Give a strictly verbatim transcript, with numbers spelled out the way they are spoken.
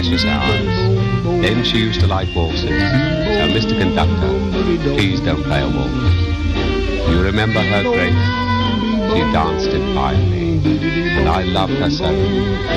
precious hours. Then she used to like waltzes. So, Mister Conductor, please don't play a waltz. You remember her grace? She danced it finely, and I loved her so.